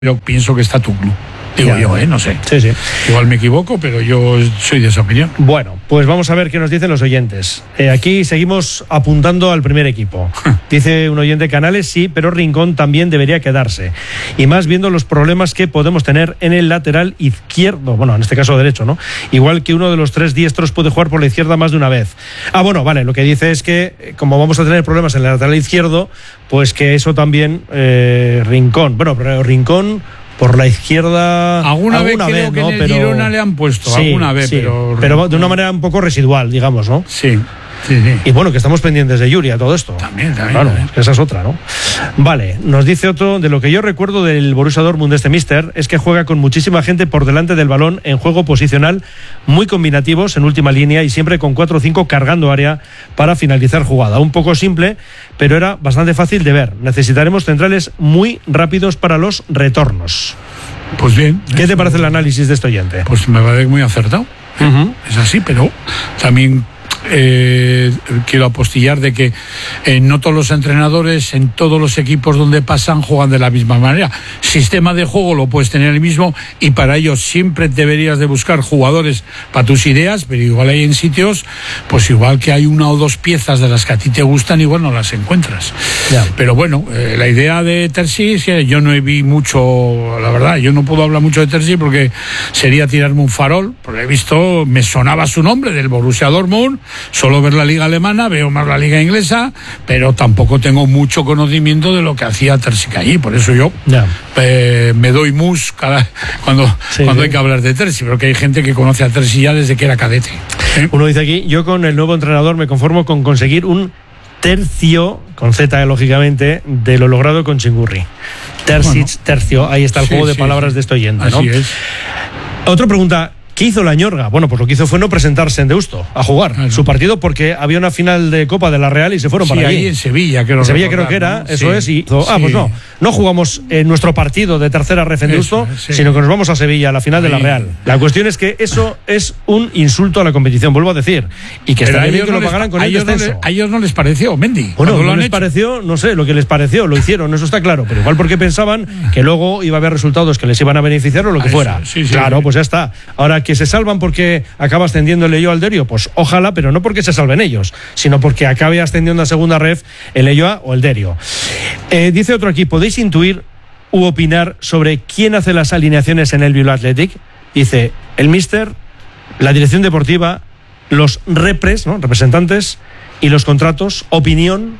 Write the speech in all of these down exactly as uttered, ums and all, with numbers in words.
Yo pienso que está tu club. Digo ya, yo, ¿eh? No sé. Sí, sí. Igual me equivoco, pero yo soy de esa opinión. Bueno, pues vamos a ver qué nos dicen los oyentes. Eh, aquí seguimos apuntando al primer equipo. Dice un oyente: Canales sí, pero Rincón también debería quedarse. Y más viendo los problemas que podemos tener en el lateral izquierdo. Bueno, en este caso derecho, ¿no? Igual que uno de los tres diestros puede jugar por la izquierda más de una vez. Ah, bueno, vale, lo que dice es que como vamos a tener problemas en el lateral izquierdo, pues que eso también eh, Rincón. Bueno, pero Rincón por la izquierda alguna, alguna vez, vez, creo ¿no? que en el pero Girona le han puesto, sí, alguna vez, sí, pero... pero de una manera un poco residual, digamos, ¿no? Sí, sí, sí. Y bueno, que estamos pendientes de Yuri a todo esto. También, también. Claro, también. esa es otra, ¿no? Vale, nos dice otro: de lo que yo recuerdo del Borussia Dortmund de este míster es que juega con muchísima gente por delante del balón en juego posicional, muy combinativos en última línea y siempre con cuatro o cinco cargando área para finalizar jugada. Un poco simple, pero era bastante fácil de ver. Necesitaremos centrales muy rápidos para los retornos. Pues bien. ¿Qué eso, te parece el análisis de este oyente? Pues me parece muy acertado. Uh-huh. Es así, pero también eh, quiero apostillar de que eh, no todos los entrenadores en todos los equipos donde pasan juegan de la misma manera. Sistema de juego lo puedes tener el mismo y para ello siempre deberías de buscar jugadores para tus ideas, pero igual hay en sitios, pues igual que hay una o dos piezas de las que a ti te gustan, igual no las encuentras. Ya. Pero bueno, eh, la idea de Terzi es que yo no vi mucho, la verdad, yo no puedo hablar mucho de Terzi porque sería tirarme un farol, porque he visto, me sonaba su nombre del Borussia Dortmund, solo ver la liga alemana, veo más la liga inglesa, pero tampoco tengo mucho conocimiento de lo que hacía Terzi allí, por eso yo Ya. eh, me doy mus cada, cuando, Sí, cuando sí. hay que hablar de Terzi, porque hay gente que conoce a Terzi ya desde que era cadete. ¿eh? Uno dice aquí: yo con el nuevo entrenador me conformo con conseguir un tercio, con Z lógicamente, de lo logrado con Chingurri. Tercic, Bueno. tercio, ahí está el Sí, juego de sí, palabras sí. de este oyente, ¿no? Así es. Otra pregunta: ¿qué hizo la Ñorga? Bueno, pues lo que hizo fue no presentarse en Deusto a jugar Claro. su partido porque había una final de Copa de la Real y se fueron Sí, para allí. ahí en Sevilla, creo En Sevilla creo recordar, que era, ¿no? eso Sí. es, y hizo, ah, Sí. pues no, no jugamos en nuestro partido de tercera ref en Eso, Deusto, sí. sino que nos vamos a Sevilla a la final de la Ahí. Real. La cuestión es que eso es un insulto a la competición, vuelvo a decir, y que Pero estaría a bien ellos que no lo les- pagaran con a el ellos no descenso. les- a ellos no les pareció, Mendy. Bueno, cuando lo no han les hecho. pareció, no sé, lo que les pareció, lo hicieron, eso está claro, pero igual porque pensaban que luego iba a haber resultados que les iban a beneficiar o lo que Ah, fuera. eso, sí, sí, claro, sí. pues ya está. Ahora, que se salvan porque acaba ascendiendo el Elloa al Derio, pues ojalá, pero no porque se salven ellos, sino porque acabe ascendiendo a segunda ref el Elloa o el Derio. Eh, dice otro aquí: ¿podéis intuir u opinar sobre quién hace las alineaciones en el Bilbao Athletic? Dice: el míster, la dirección deportiva, los repres, ¿no? representantes, y los contratos, opinión.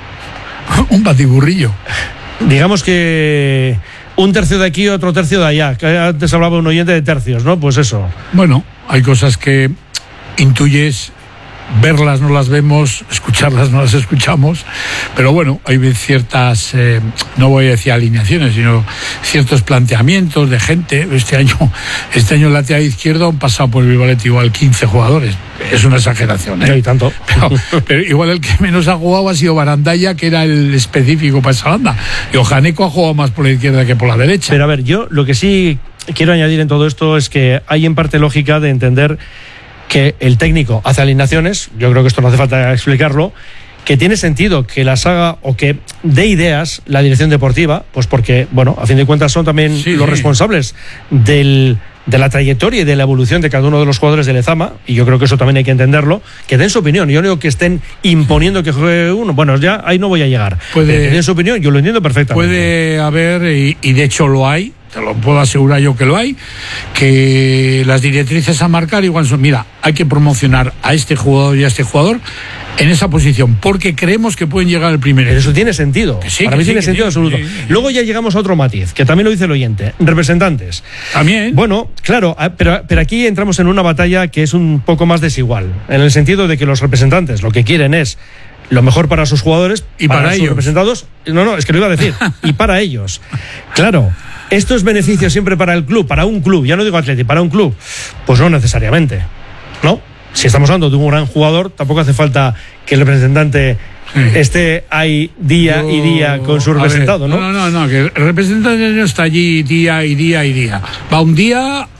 Un batiburrillo. Digamos que un tercio de aquí, otro tercio de allá. Que antes hablaba un oyente de tercios, ¿no? Pues eso. Bueno, hay cosas que intuyes, verlas no las vemos, escucharlas no las escuchamos, pero bueno, hay ciertas, eh, no voy a decir alineaciones, sino ciertos planteamientos de gente. Este año, este año el lateral izquierdo han pasado por el Bilbao Athletic igual quince jugadores. Es una exageración, ¿eh? Y tanto. Pero, pero igual el que menos ha jugado ha sido Barandaya, que era el específico para esa banda. Y Ojaneco ha jugado más por la izquierda que por la derecha. Pero a ver, yo lo que sí quiero añadir en todo esto es que hay en parte lógica de entender que el técnico hace alineaciones, yo creo que esto no hace falta explicarlo, que tiene sentido que las haga o que dé ideas la dirección deportiva, pues porque, bueno, a fin de cuentas son también Sí, los sí. responsables del, de la trayectoria y de la evolución de cada uno de los jugadores del Lezama, y yo creo que eso también hay que entenderlo, que den su opinión. Yo no digo que estén imponiendo que juegue uno, bueno, ya ahí no voy a llegar. Puede- Pero que den su opinión, yo lo entiendo perfectamente. Puede haber, y, y de hecho lo hay, te lo puedo asegurar yo que lo hay, que las directrices a marcar igual son: mira, hay que promocionar a este jugador y a este jugador en esa posición, porque creemos que pueden llegar al primer Pero equipo. eso tiene sentido. Que sí, Para que mí sí, tiene que sentido sí, absoluto. sí, sí. Luego ya llegamos a otro matiz, que también lo dice el oyente. Representantes. También. Bueno, claro, a- pero, pero aquí entramos en una batalla que es un poco más desigual, en el sentido de que los representantes lo que quieren es lo mejor para sus jugadores Y para sus ellos. representados. No, no, es que lo iba a decir. Y para ellos. Claro, ¿esto es beneficio siempre para el club, para un club? Ya no digo Atleti, para un club. Pues no necesariamente. ¿No? Si estamos hablando de un gran jugador, tampoco hace falta que el representante Sí. esté ahí día y día con su A ver, representado, ¿no? No, no, no, que el representante no está allí día y día y día. Va un día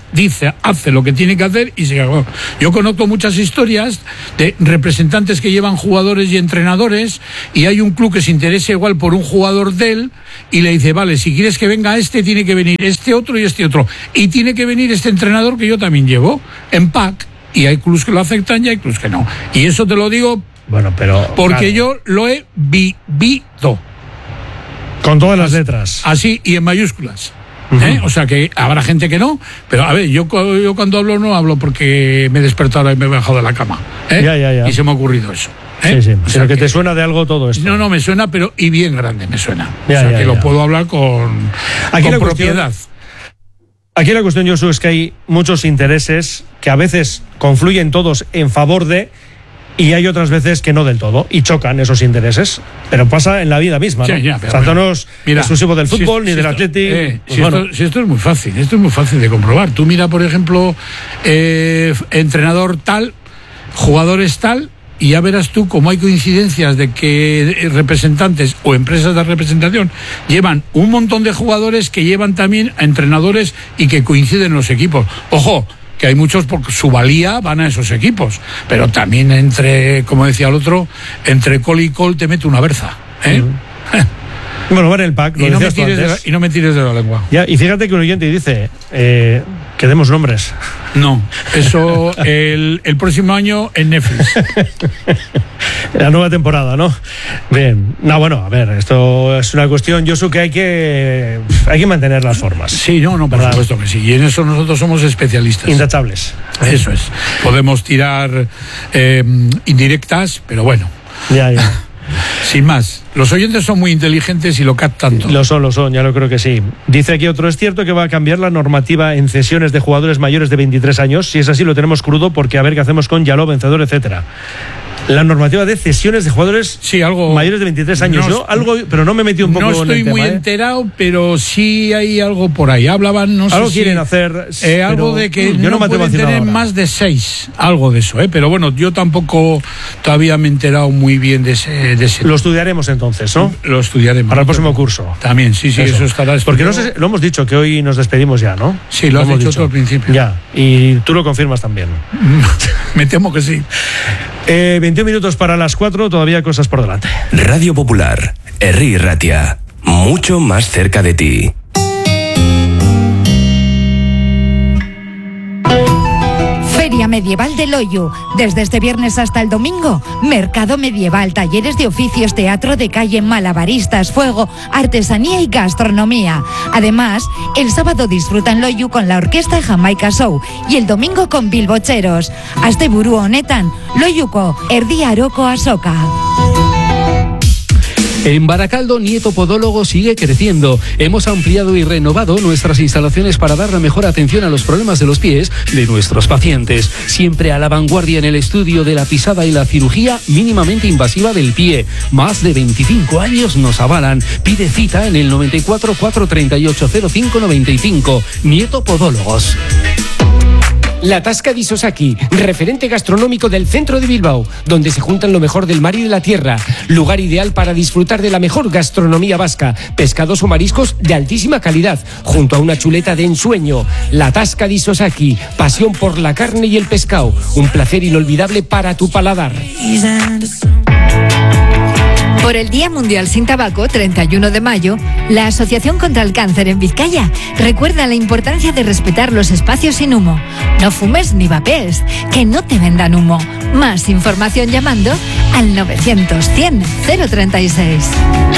dice, hace lo que tiene que hacer y se acabó. Yo conozco muchas historias de representantes que llevan jugadores y entrenadores y hay un club que se interesa igual por un jugador de él y le dice, vale, si quieres que venga este, tiene que venir este otro y este otro. Y tiene que venir este entrenador que yo también llevo en pack. Y hay clubs que lo aceptan y hay clubs que no. Y eso te lo digo bueno, pero, porque claro, yo lo he vivido. Con todas las letras. Así y en mayúsculas. ¿Eh? O sea que habrá gente que no, pero a ver, yo, yo cuando hablo no hablo porque me he despertado y me he bajado de la cama. ¿eh? Ya, ya, ya. Y se me ha ocurrido eso. ¿eh? Sí, sí. O sea pero que, que te suena de algo todo esto. No, no, me suena, pero y bien grande me suena. Ya, o sea ya, que ya. lo puedo hablar con, Aquí con la propiedad. Cuestión, aquí la cuestión, Josu, es que hay muchos intereses que a veces confluyen todos en favor de, y hay otras veces que no del todo, y chocan esos intereses. Pero pasa en la vida misma, ¿no? Sí, ya, pero o sea, esto bueno, no es mira, exclusivo del si fútbol esto, ni si del esto, Atleti. Eh, pues si, bueno. esto, si esto es muy fácil, esto es muy fácil de comprobar. Tú mira, por ejemplo, eh, entrenador tal, jugadores tal, y ya verás tú cómo hay coincidencias de que representantes o empresas de representación llevan un montón de jugadores que llevan también a entrenadores y que coinciden los equipos. Ojo, que hay muchos por su valía van a esos equipos, pero también entre, como decía el otro, entre col y col te mete una berza, ¿eh? Mm. Bueno, va en el pack, lo y, no me decías tú tires de la, antes. y no me tires de la lengua. Ya, y fíjate que un oyente dice eh, que demos nombres. No, eso el, el próximo año en Netflix. La nueva temporada, ¿no? Bien. No, bueno, a ver, esto es una cuestión, Josu, que hay que hay que mantener las formas. Sí, no, no, por ¿verdad? supuesto que sí. Y en eso nosotros somos especialistas. Intachables. Eso es. Podemos tirar eh, indirectas, pero bueno. Ya, ya. Sin más. Los oyentes son muy inteligentes y lo captan todo. Lo son, lo son, ya lo creo que sí. Dice aquí otro, es cierto que va a cambiar la normativa en cesiones de jugadores mayores de veintitrés años. Si es así, lo tenemos crudo porque a ver qué hacemos con Yaló, vencedor, etcétera. La normativa de cesiones de jugadores sí, algo, mayores de veintitrés años. No, Yo algo, pero no me metí un poco no estoy en el tema, muy ¿eh? enterado, pero sí hay algo por ahí. Hablaban, no sé algo si, quieren hacer. Eh, algo de que yo no, no me pueden tener ahora. más de seis. Algo de eso, ¿eh? Pero bueno, yo tampoco todavía me he enterado muy bien de ese. De ese lo estudiaremos entonces, ¿no? Lo estudiaremos. Para el próximo curso. También, sí, sí, eso, eso estará estudiado. Porque no sé, lo hemos dicho que hoy nos despedimos ya, ¿no? Sí, lo, lo has dicho, dicho tú al principio. Ya, y tú lo confirmas también. Me temo que sí. Eh, veintiún minutos para las cuatro, todavía cosas por delante. Radio Popular, Herri Ratia, mucho más cerca de ti. Feria Medieval de Loiu. Desde este viernes hasta el domingo, mercado medieval, talleres de oficios, teatro de calle, malabaristas, fuego, artesanía y gastronomía. Además, el sábado disfruta en Loiu con la orquesta Jamaica Show y el domingo con bilbocheros. Asteburu honetan, Loiuko, erdi aroko azoka. En Baracaldo, Nieto Podólogo sigue creciendo. Hemos ampliado y renovado nuestras instalaciones para dar la mejor atención a los problemas de los pies de nuestros pacientes. Siempre a la vanguardia en el estudio de la pisada y la cirugía mínimamente invasiva del pie. Más de veinticinco años nos avalan. Pide cita en el noventa y cuatro, cuatrocientos treinta y ocho, cero cinco noventa y cinco. Nieto Podólogos. La Tasca di Sosaki, referente gastronómico del centro de Bilbao, donde se juntan lo mejor del mar y de la tierra. Lugar ideal para disfrutar de la mejor gastronomía vasca, pescados o mariscos de altísima calidad, junto a una chuleta de ensueño. La Tasca di Sosaki, pasión por la carne y el pescado, un placer inolvidable para tu paladar. Por el Día Mundial Sin Tabaco, treinta y uno de mayo, la Asociación contra el Cáncer en Vizcaya recuerda la importancia de respetar los espacios sin humo. No fumes ni vapees, que no te vendan humo. Más información llamando al novecientos, cien, cero treinta y seis.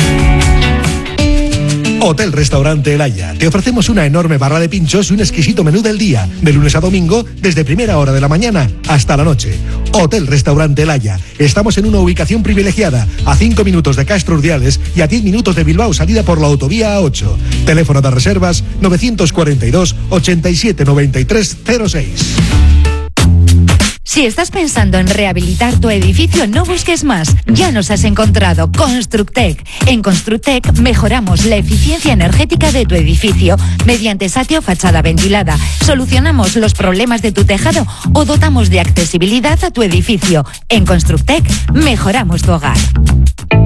Hotel Restaurante El Haya. Te ofrecemos una enorme barra de pinchos y un exquisito menú del día, de lunes a domingo, desde primera hora de la mañana hasta la noche. Hotel Restaurante El Haya. Estamos en una ubicación privilegiada, a cinco minutos de Castro Urdiales y a diez minutos de Bilbao, salida por la autovía A ocho. Teléfono de reservas novecientos cuarenta y dos, ochenta y siete, noventa y tres, cero seis. Si estás pensando en rehabilitar tu edificio, no busques más. Ya nos has encontrado. Constructec. En Constructec mejoramos la eficiencia energética de tu edificio mediante satio fachada ventilada. Solucionamos los problemas de tu tejado o dotamos de accesibilidad a tu edificio. En Constructec mejoramos tu hogar.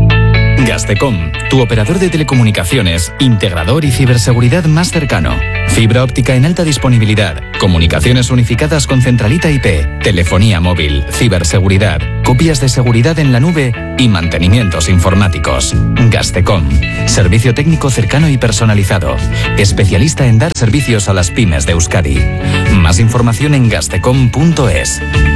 Gastecom, tu operador de telecomunicaciones, integrador y ciberseguridad más cercano. Fibra óptica en alta disponibilidad, comunicaciones unificadas con centralita I P, telefonía móvil, ciberseguridad, copias de seguridad en la nube y mantenimientos informáticos. Gastecom, servicio técnico cercano y personalizado, especialista en dar servicios a las pymes de Euskadi. Más información en gastecom punto es.